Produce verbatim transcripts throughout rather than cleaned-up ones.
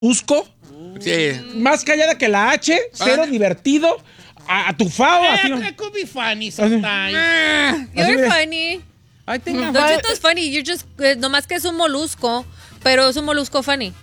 Cusco. Sí. Más callada que la H, cero divertido, atufado. Eh, así, ¿no? I could be funny sometimes. You're funny. I think I'm Don Cheto es funny. You're just, eh, nomás que es un molusco, pero es un molusco funny.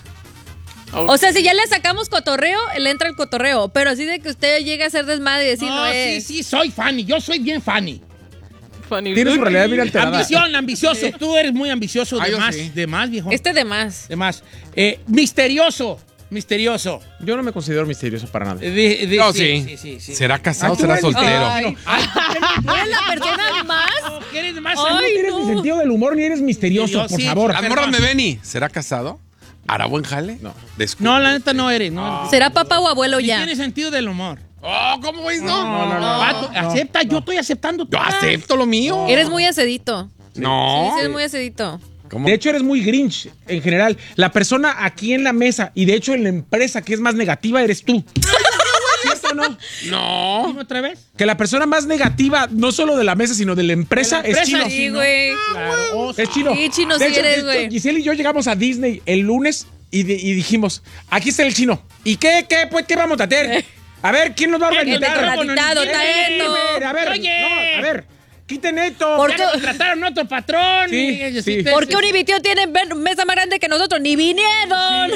Okay. O sea, si ya le sacamos cotorreo, le entra el cotorreo. Pero así de que usted llegue a hacer desmadre y decir, no, No, es. sí, sí, soy funny. Yo soy bien funny. Funny. Tiene su realidad bien alterada. Ambición, ambicioso. Tú eres muy ambicioso. Ah, De yo más, sí. de más, viejo. Este de más. De más. Eh, misterioso. Misterioso. Yo no me considero misterioso para nada. Eh, de- de- No, sí, sí. sí, sí, sí. ¿Será casado o Ah, tú será eres soltero? Ay. Ay, ¿Tú eres la persona más? no, ¿quieres más? Ay, No tienes no. ni sentido del humor ni eres misterioso, Misterioso, por sí. favor. Las morras me ven y ¿será casado? ¿Hará buen jale? No. Descubre. No, la neta no eres. No. ¿Será papá o abuelo Ni ya? tiene sentido del humor. Oh, ¿cómo veis? No. No, no, no. Vato, acepta, yo estoy aceptando. Yo acepto lo mío. Eres muy acedito. No. Sí, sí, eres muy acedito. ¿Cómo? De hecho, eres muy Grinch en general. La persona aquí en la mesa y de hecho en la empresa que es más negativa eres tú. ¿Cierto o no? No. Dime otra vez. Que la persona más negativa, no solo de la mesa, sino de la empresa, De la empresa, es chino. Sí, güey. Claro. Oh, Es chino. Sí, chino, De sí hecho, eres, de- güey. Giselle y yo llegamos a Disney el lunes y, de- y dijimos, aquí está el chino. ¿Y qué, qué, pues, qué vamos a hacer? A ver, ¿quién nos va a El organizar? decoratitado, Eh, está eh, esto. eh, A ver, Oye. no, a ver, quiten esto. ¿Por Ya qué? nos contrataron a otro patrón. Sí, y- sí. te- ¿Por qué Univitio tiene ven- mesa más grande que nosotros? ¡Ni vinieron!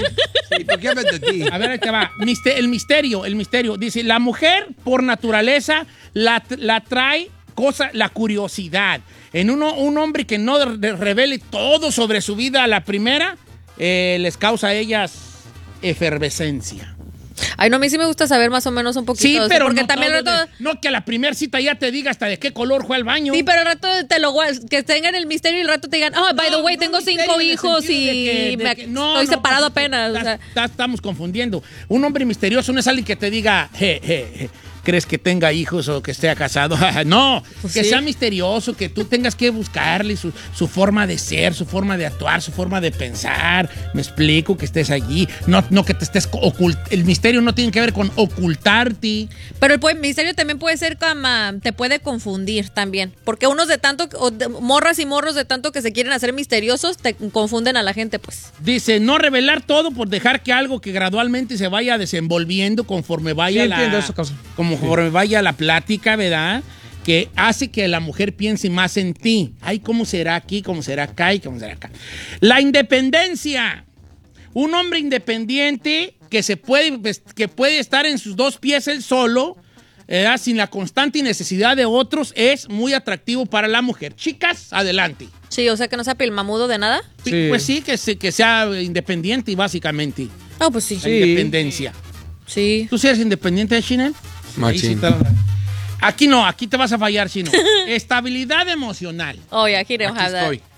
¿Y por qué hablas de ti? A ver, ahí te va. Miste- el misterio, el misterio. Dice, la mujer, por naturaleza, la, la trae cosa, la curiosidad. En uno, un hombre que no de- revele todo sobre su vida a la primera, eh, les causa a ellas efervescencia. Ay, no, a mí sí me gusta saber más o menos un poquito. Sí, o sea, pero porque no, también al todo rato... de- no que a la primera cita ya te diga hasta de qué color fue al baño. Sí, pero al rato te lo guardas, que tengan el misterio y al rato te digan, oh, by the No, way, no tengo misterio cinco en el hijos sentido y de que- de me- que- no, estoy no, separado pues, apenas. O está- sea, está- estamos confundiendo. Un hombre misterioso no es alguien que te diga, je, je, je, ¿crees que tenga hijos o que esté casado? No, Pues que sí. sea misterioso, que tú tengas que buscarle su, su forma de ser, su forma de actuar, su forma de pensar. Me explico, que estés allí. No, no que te estés ocult. El misterio no tiene que ver con ocultarte. pero el pu- misterio también puede ser como, te puede confundir también. Porque unos de tanto, o de- morras y morros de tanto que se quieren hacer misteriosos, te confunden a la gente, pues. Dice, no revelar todo por dejar que algo que gradualmente se vaya desenvolviendo conforme vaya Sí, la... entiendo eso, causa. Como conforme vaya la plática, ¿verdad? Que hace que la mujer piense más en ti. Ay, ¿cómo será aquí? ¿Cómo será acá? ¿Y cómo será acá? La independencia. Un hombre independiente que, se puede, pues, que puede estar en sus dos pies él solo, ¿verdad? Sin la constante necesidad de otros, es muy atractivo para la mujer. Chicas, adelante. Sí, o sea que no sea pilmamudo de nada. Sí, Sí. Pues sí, que, se- que sea independiente y básicamente. No, pues sí. La Sí. independencia. Sí. ¿Tú sí eres independiente, Chinel? Ahí sí Machín. te la- Aquí no, aquí te vas a fallar, Chino. Estabilidad emocional. Oh, yeah, he don't Aquí have that. estoy.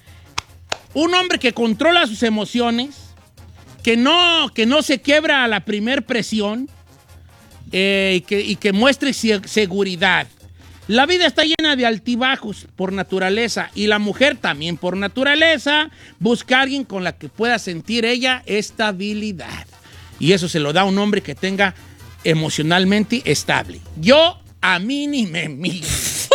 Un hombre que controla sus emociones, que no, que no se quiebra a la primer presión eh, y, que, y que muestre se- seguridad. La vida está llena de altibajos por naturaleza y la mujer también por naturaleza busca a alguien con la que pueda sentir ella estabilidad. Y eso se lo da a un hombre que tenga emocionalmente estable. Yo, a mí ni me miren.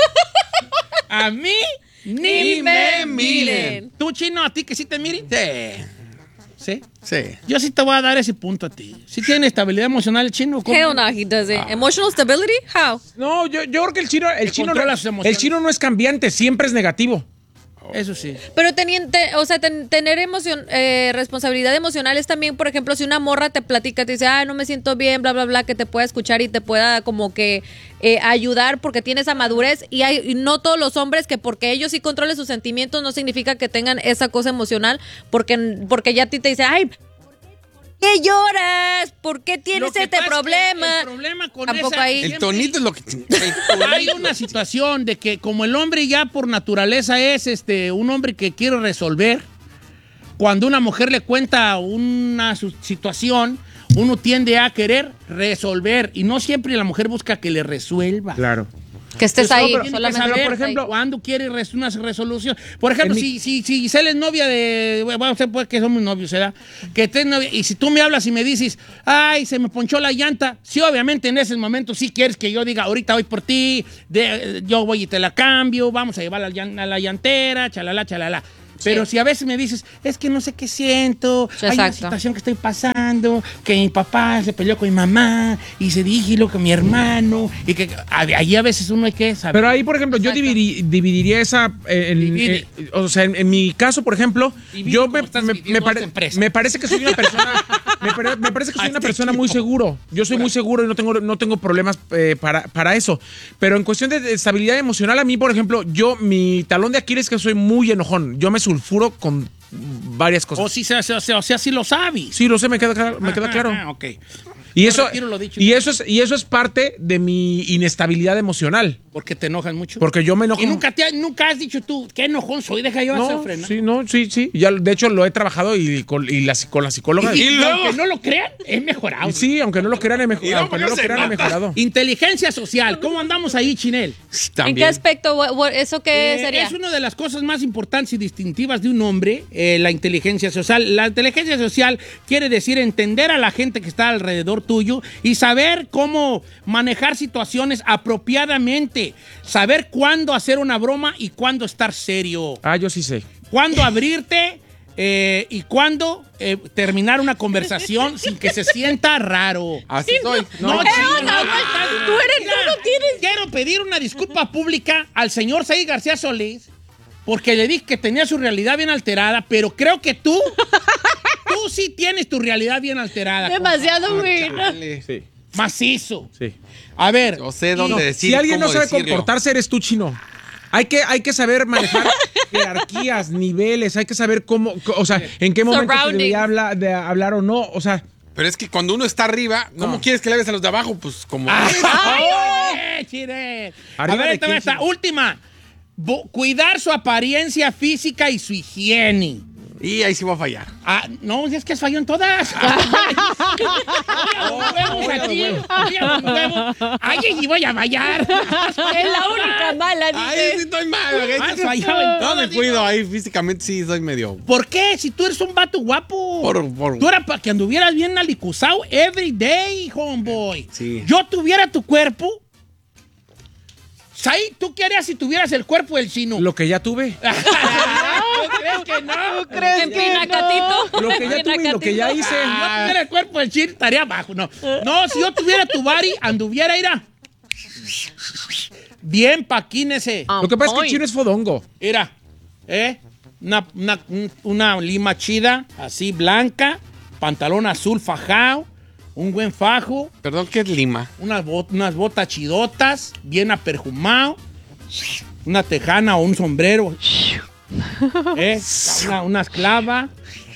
A mí ni, Ni me me miren. miren. ¿Tú, Chino, a ti que sí te miren? Sí. Sí. Sí. Yo sí te voy a dar ese punto a ti. ¿Sí tiene estabilidad emocional el Chino? ¿Cómo? Hell no, he doesn't. Emotional stability? How? No, yo, yo creo que el chino, el Que chino, controla no, sus emociones. el chino no es cambiante, siempre es negativo. Eso sí. Pero teniente, o sea, ten- tener emoción, eh, responsabilidad emocional es también, por ejemplo, si una morra te platica, te dice, ah, no me siento bien, bla, bla, bla, que te pueda escuchar y te pueda como que eh, ayudar porque tiene esa madurez. Y, hay, y no todos los hombres que porque ellos sí controlen sus sentimientos no significa que tengan esa cosa emocional porque, porque ya a ti te dice, ay, ¿por qué lloras? ¿Por qué Lo tienes que este pasa es que problema? el problema con Tampoco esa- ahí. El siempre tonito es lo que... Hay una situación de que como el hombre ya por naturaleza es este un hombre que quiere resolver, cuando una mujer le cuenta una su- situación, uno tiende a querer resolver y no siempre la mujer busca que le resuelva. Claro. Que estés Entonces, ahí, no, pero tiene que solamente. saber, por ejemplo, cuando quiere res- una resolución. Por ejemplo, En si, mi- si, si Giselle es novia de... Bueno, usted puede que somos novios, ¿verdad? Que estés novia, y si tú me hablas y me dices, ay, se me ponchó la llanta, sí, obviamente en ese momento sí quieres que yo diga, ahorita voy por ti, de- yo voy y te la cambio, vamos a llevar a la, llan- a la llantera, chalala, chalala. Pero si a veces me dices, es que no sé qué siento, Sí, hay una exacto. situación que estoy pasando, que mi papá se peleó con mi mamá y se dijo con mi hermano, y que ahí a veces uno hay que saber. Pero ahí, por ejemplo, yo Exacto. dividi- dividiría esa. eh, en- Divide. eh, o sea, en, en mi caso, por ejemplo, Divide yo como me, estás me- dividiendo me pare- esta empresa. me parece que soy una persona. me, pare- me parece que soy una persona muy seguro. Yo soy muy seguro y no tengo, no tengo problemas eh, para, para eso. Pero en cuestión de, de estabilidad emocional, a mí, por ejemplo, yo, mi talón de Aquiles es que soy muy enojón. Yo me sulfuro con varias cosas. O si se, se- se- o sea, si lo sabes. Sí, lo sé, me queda, claro- me queda Ah, claro. ah, ok. Y Yo eso, retiro lo dicho. y, eso es, y eso es parte de mi inestabilidad emocional. Porque te enojas mucho. Porque yo me enojo. Y nunca, te, ha- nunca has dicho tú, qué enojón soy, deja yo hacer No, frenar. sí, no, sí, sí. Ya, de hecho, lo he trabajado y con, y la, con la psicóloga. Y, Y- y aunque no lo crean, es mejorado. sí, aunque no lo crean, he mejorado. Y no, Aunque no lo porque crean, he se mejorado. Inteligencia social, ¿cómo andamos ahí, Chinel? ¿En qué También. aspecto? Wha- wha- ¿Eso qué Eh, sería? Es una de las cosas más importantes y distintivas de un hombre, eh, la inteligencia social. La inteligencia social quiere decir entender a la gente que está alrededor tuyo y saber cómo manejar situaciones apropiadamente, saber cuándo hacer una broma y cuándo estar serio, Ah, yo sí sé. cuándo abrirte eh, y cuándo eh, terminar una conversación sin que se sienta raro. Así soy. No, No, chico, no, no, no, tú eres- tú no tienes- Quiero pedir una disculpa pública al señor Said García Solís porque le dije que tenía su realidad bien alterada, pero creo que tú, tú sí tienes tu realidad bien alterada. Demasiado, güey. Chale. Sí, compa. Macizo. sí. A ver, Yo sé dónde No, decir. si alguien no cómo sabe decirlo. comportarse, eres tú, Chino. Hay que, hay que saber manejar jerarquías, niveles, hay que saber cómo, co- o sea, en qué momento se Surroundings. debería hablar, de hablar o no. O sea, Pero es que cuando uno está arriba, ¿cómo No. quieres que le hables a los de abajo? Pues como. ¡Ay, eh, chire! A Arriba ver, de esta quién, esta chino. última. Bo- cuidar su apariencia física y su higiene. Y ahí sí va a fallar. Ah, no, es que es falló en todas. huevos aquí. huevos. Ay, y voy a fallar. Es la única mala, Ay, dice. sí estoy mal. ¿ok? Has fallado en No todas. me cuido ahí físicamente, sí, soy medio. ¿Por qué? Si tú eres un vato guapo. Por- por- Tú eras para que anduvieras bien alicuzado every day, homeboy. Sí. Yo tuviera tu cuerpo. Sai, ¿tú qué harías si tuvieras el cuerpo del chino? lo que ya tuve. ¿Tú crees que no? En Pinacatito. Lo que ya tuve y lo que ya hice. Si yo tuviera el cuerpo del chino, estaría abajo. No, no, si yo tuviera tu body, anduviera, ira. Bien paquínese. Lo que pasa es que el Chino es fodongo. Mira, ¿eh? Una, una, una lima chida, así blanca, pantalón azul fajado, un buen fajo, Perdón, ¿qué es Lima? unas, bot- unas botas chidotas, bien aperjumado, una tejana o un sombrero, ¿eh? Una, una esclava.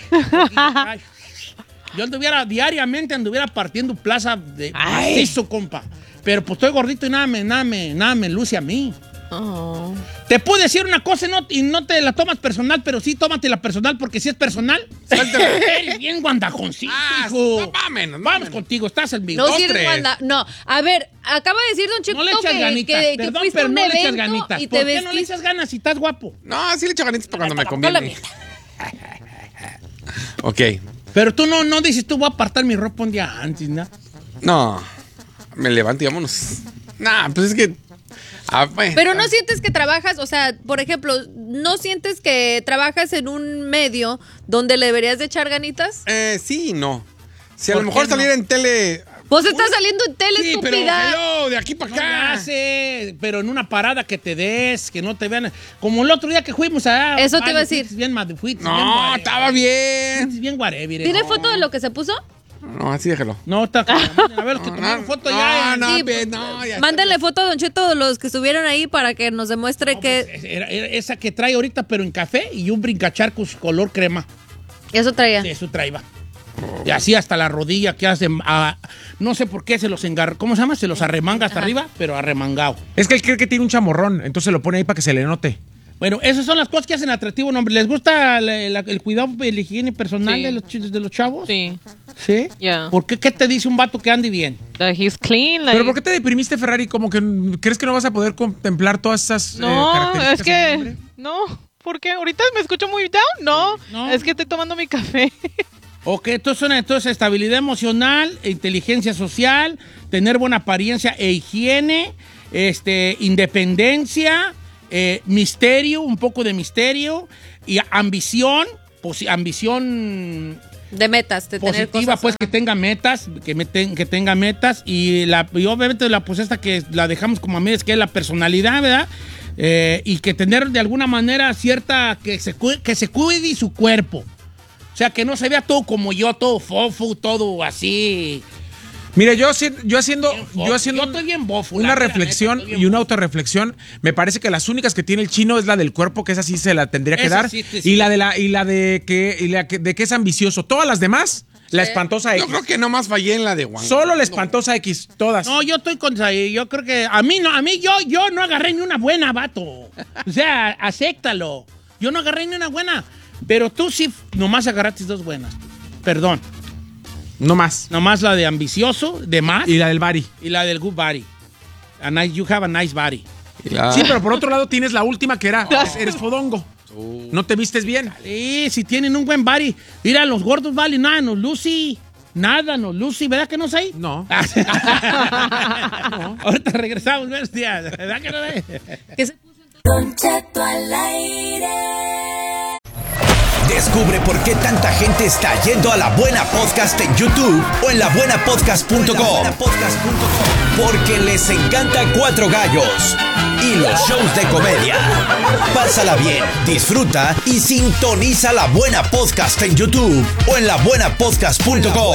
Yo anduviera diariamente, anduviera partiendo plaza de macizo, compa. Pero pues estoy gordito y nada me, nada me, nada me luce a mí. Oh. Te puedo decir una cosa y no, y no te la tomas personal, pero sí tómatela personal porque si es personal, eres bien guandajoncito, Ah, hijo. no, vámonos, Vamos vámonos. contigo, estás en vivo. No Dos, sirve tres. Wanda. No, a ver, acaba de decir Don Chico No le echas que, ganitas, que, que perdón, fuiste a pero un no le echas evento ganitas. y ¿Por te qué no le vestiste. echas ganas si estás guapo? No, sí le echo ganitas para cuando me Con la conviene. mía. Ok. Pero tú no, no dices, tú voy a apartar mi ropa un día antes, ¿no? No. Me levanto y vámonos. Nah, pues es que. Ah, bueno. Pero no sientes que trabajas, o sea, por ejemplo, ¿no sientes que trabajas en un medio donde le deberías de echar ganitas? Eh, sí y no. Si a ¿Por lo mejor qué salir no? en tele. Pues estás saliendo en tele, Sí, pero estúpida. hello, de aquí para No acá. le hace, pero en una parada que te des, que no te vean. Como el otro día que fuimos a. Eso te iba a fuiste decir. Bien, mad- fuiste bien No, whatever. estaba bien. Fuiste bien whatever, ¿Tiene no. foto de lo que se puso? No, así déjalo. No, está. A ver, que tomaron foto no, ya. en- no, Sí, pe- pues, no, ya Mándenle foto a Don Cheto de los que estuvieron ahí para que nos demuestre No, que pues, era- era esa que trae ahorita, pero en café y un brincacharcos color crema. eso traía. Sí, eso traía. Y así hasta la rodilla que hace. ah, no sé por qué se los engar... ¿Cómo se llama? Se los arremanga hasta arriba, pero arremangado. Es que él cree que tiene un chamorrón, entonces lo pone ahí para que se le note. Bueno, esas son las cosas que hacen atractivo a un hombre. ¿Les gusta la- la- el cuidado, la higiene personal Sí. de, los, ch- de los chavos? Sí. ¿Sí? Yeah. ¿Por qué? ¿Qué te dice un vato que ande bien? That he's clean. Like, Pero ¿por qué te deprimiste, Ferrari? Como que mm, crees que no vas a poder contemplar todas esas eh, No, características es en el que. hombre? No. ¿Por qué? ¿Ahorita me escucho muy down? No. No. Es que estoy tomando mi café. Ok, entonces, entonces estabilidad emocional, inteligencia social, tener buena apariencia e higiene, este, independencia, eh, misterio, un poco de misterio y ambición, pues, ambición De metas, de tener positiva, cosas. pues que tenga metas, que, me ten- que tenga metas y, la, y obviamente la pues esta que la dejamos como a medias, que es la personalidad, ¿verdad? Eh, y que tener de alguna manera cierta, que se, cu- que se cuide su cuerpo. O sea, que no se vea todo como yo, todo fofo, todo así. Mire, yo, haci- yo haciendo, Bien fofo. yo haciendo Yo estoy bien bofo, la una mera reflexión neta, estoy bien y una bofo. autorreflexión, me parece que las únicas que tiene el chino es la del cuerpo, que esa sí se la tendría que Esa dar, sí, sí, sí. y la de la y la de que y la que, de que es ambicioso. Todas las demás, la Sí. espantosa X. Yo creo que nomás fallé en la de Juan. Solo la espantosa X, todas. No, yo estoy con ahí. Yo creo que a mí no, a mí yo, yo no agarré ni una buena, vato. O sea, acéptalo. Yo no agarré ni una buena. Pero tú sí nomás agarraste dos buenas. Perdón. No más. Nomás la de ambicioso, de más, Y y, la del Bari. la del good body. A nice, you have a nice body. Y la- Sí, pero por otro lado tienes la última que era, eres, eres fodongo. No te vistes bien. Sí, si tienen un buen body. Mira, los gordos valen nada, no Lucy. Nada, no Lucy. ¿Verdad que no sé? No. Ahorita regresamos, buenos días. ¿Verdad que no sé? Que se puso en- Don Cheto al aire. Descubre por qué tanta gente está yendo a La Buena Podcast en YouTube o en la buena podcast punto com. Porque les encanta Cuatro Gallos y los shows de comedia. Pásala bien, disfruta y sintoniza La Buena Podcast en YouTube o en la buena podcast punto com.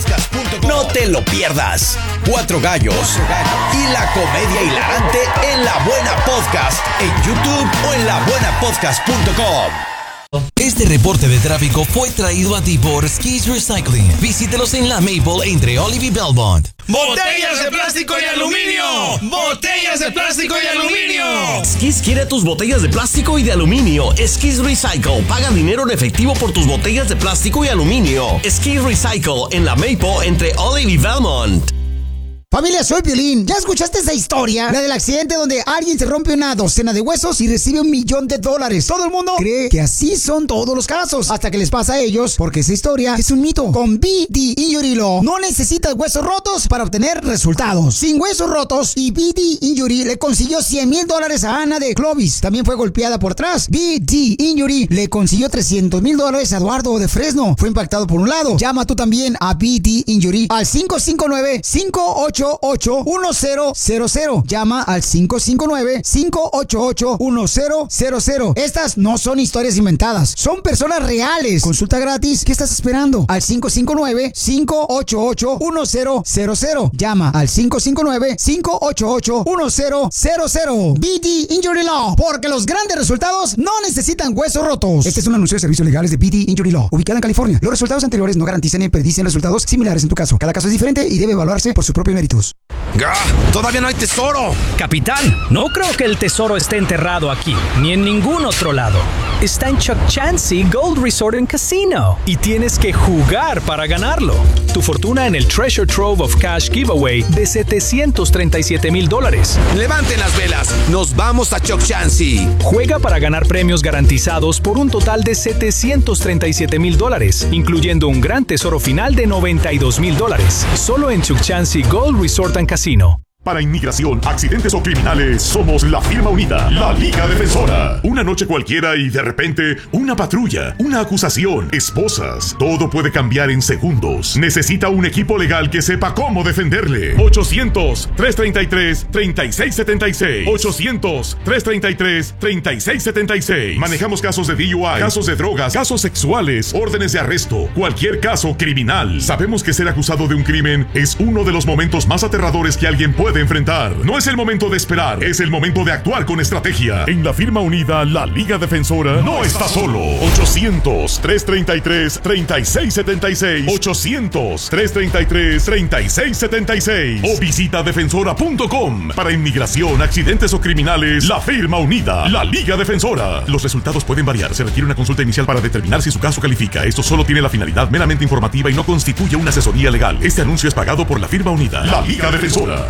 No te lo pierdas. Cuatro Gallos y la comedia hilarante en La Buena Podcast en YouTube o en la buena podcast punto com. Este reporte de tráfico fue traído a ti por Skis Recycling. Visítelos en la Maple entre Olive y Belmont. ¡Botellas de plástico y aluminio! ¡Botellas de plástico y aluminio! Skis quiere tus botellas de plástico y de aluminio. Skis Recycle. Paga dinero en efectivo por tus botellas de plástico y aluminio. Skis Recycle en la Maple entre Olive y Belmont. Familia, soy Piolín. ¿Ya escuchaste esa historia? La del accidente donde alguien se rompe una docena de huesos y recibe un millón de dólares. Todo el mundo cree que así son todos los casos, hasta que les pasa a ellos, porque esa historia es un mito. Con B D Injury Law no necesitas huesos rotos para obtener resultados. Sin huesos rotos, y B D Injury le consiguió cien mil dólares a Ana de Clovis. También fue golpeada por atrás. B D Injury le consiguió trescientos mil dólares a Eduardo de Fresno. Fue impactado por un lado. Llama tú también a B D Injury al cinco cinco nueve, cinco ocho ocho, uno cero cero cero. Llama al cinco cinco nueve, cinco ocho ocho, uno cero cero cero. Estas no son historias inventadas, son personas reales. Consulta gratis. ¿Qué estás esperando? Al cinco cinco nueve, cinco ocho ocho, uno cero cero cero. Llama al cinco cinco nueve, cinco ocho ocho, uno cero cero cero. B D Injury Law, porque los grandes resultados no necesitan huesos rotos. Este es un anuncio de servicios legales de B D Injury Law, ubicada en California. Los resultados anteriores no garantizan ni predicen resultados similares en tu caso. Cada caso es diferente y debe evaluarse por sus propios méritos. ¡Gah! ¡Todavía no hay tesoro! Capitán, no creo que el tesoro esté enterrado aquí, ni en ningún otro lado. Está en Chuck Chansey Gold Resort and Casino, y tienes que jugar para ganarlo. Tu fortuna en el Treasure Trove of Cash Giveaway de setecientos treinta y siete mil dólares. ¡Levanten las velas! ¡Nos vamos a Chuck Chansey! Juega para ganar premios garantizados por un total de setecientos treinta y siete mil dólares, incluyendo un gran tesoro final de noventa y dos mil dólares. Solo en Chuck Chansey Gold Resort and Casino. Para inmigración, accidentes o criminales, somos la firma unida, la Liga Defensora. Una noche cualquiera y de repente, una patrulla, una acusación, esposas. Todo puede cambiar en segundos. Necesita un equipo legal que sepa cómo defenderle. ochocientos, tres treinta y tres, treinta y seis setenta y seis. ochocientos, tres treinta y tres, treinta y seis setenta y seis. Manejamos casos de D U I, casos de drogas, casos sexuales, órdenes de arresto, cualquier caso criminal. Sabemos que ser acusado de un crimen es uno de los momentos más aterradores que alguien puede enfrentar. No es el momento de esperar, es el momento de actuar con estrategia. En la firma unida, la Liga Defensora no está solo. ochocientos, tres treinta y tres, treinta y seis setenta y seis. ochocientos, tres treinta y tres, treinta y seis setenta y seis. O visita defensora punto com. Para inmigración, accidentes o criminales, la firma unida, la Liga Defensora. Los resultados pueden variar. Se requiere una consulta inicial para determinar si su caso califica. Esto solo tiene la finalidad meramente informativa y no constituye una asesoría legal. Este anuncio es pagado por la firma unida, la Liga Defensora.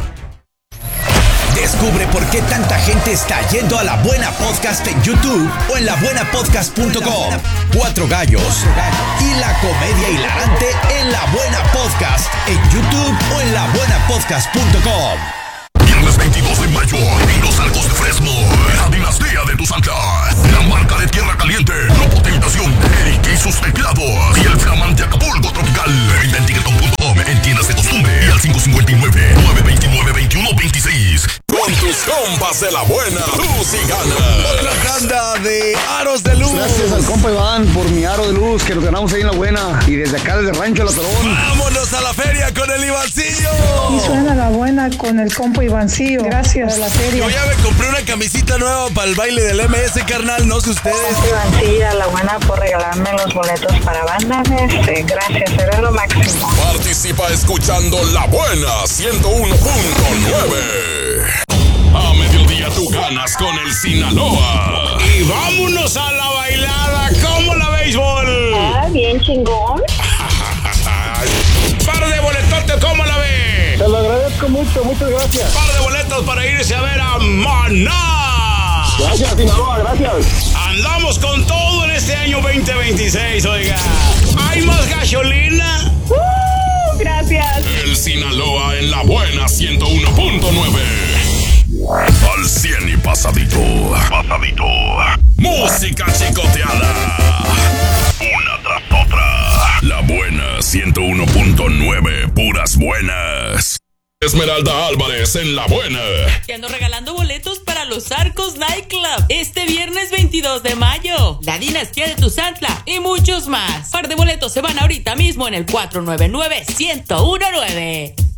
Descubre por qué tanta gente está yendo a La Buena Podcast en YouTube o en la buena podcast punto com. Cuatro Gallos y la comedia hilarante en La Buena Podcast en YouTube o en la buena podcast punto com. Y en las viernes veintidós de mayo en Los Arcos de Fresno, la dinastía de Tuzantla, la marca de Tierra Caliente, Grupo Tentación, Eric y sus teclados y el flamante Acapulco Tropical. Venta en tiquetón punto com, en tiendas de costumbre y al cinco cinco nueve, nueve dos nueve, veintiuno veintiséis. Con tus compas de la buena, tú sí ganas. Otra tanda de aros de luz. Gracias al compa Iván por mi aro de luz que nos ganamos ahí en la buena. Y desde acá, desde Rancho La Torón. Vámonos a la feria con el Ivancillo. Y suena la buena con el compa Ivancillo. Gracias a la feria. Yo ya me compré una camisita nueva para el baile del M S, carnal. No sé ustedes. Ivancilla, la buena por regalarme los boletos para banda. Este, gracias, eres lo máximo. Participa escuchando La Buena ciento uno punto nueve. A mediodía tú ganas con el Sinaloa. Y vámonos a la bailada como la béisbol. Ah, bien chingón. Par de boletotes, ¿cómo la ve? Te lo agradezco mucho, muchas gracias. Par de boletos para irse a ver a Maná. Gracias, Sinaloa, gracias. Andamos con todo en este año veinte veintiséis, oiga. ¿Hay más gasolina? Uh, gracias. El Sinaloa en La Buena ciento uno punto nueve. Al cien y pasadito. Pasadito. Música chicoteada. Una tras otra. La Buena ciento uno punto nueve. Puras buenas. Esmeralda Álvarez en La Buena. Te ando regalando boletos para Los Arcos Nightclub este viernes veintidós de mayo. La dinastía de Tuzantla y muchos más. Par de boletos se van ahorita mismo en el cuatro nueve nueve, uno cero uno nueve.